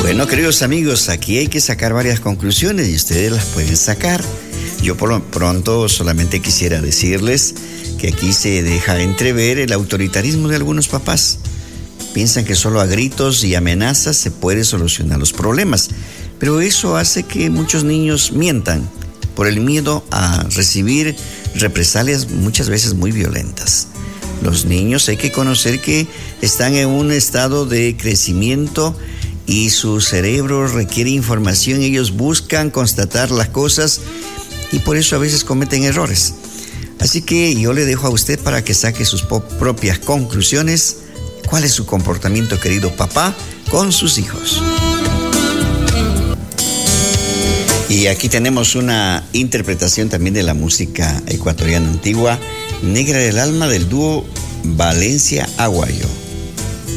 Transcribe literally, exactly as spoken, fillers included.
Bueno, queridos amigos, aquí hay que sacar varias conclusiones y ustedes las pueden sacar. Yo por lo pronto solamente quisiera decirles que aquí se deja entrever el autoritarismo de algunos papás. Piensan que solo a gritos y amenazas se puede solucionar los problemas, pero eso hace que muchos niños mientan por el miedo a recibir represalias muchas veces muy violentas. Los niños hay que conocer que están en un estado de crecimiento y su cerebro requiere información. Ellos buscan constatar las cosas y por eso a veces cometen errores. Así que yo le dejo a usted para que saque sus propias conclusiones. ¿Cuál es su comportamiento, querido papá, con sus hijos? Y aquí tenemos una interpretación también de la música ecuatoriana antigua, Negra del Alma, del dúo Valencia Aguayo.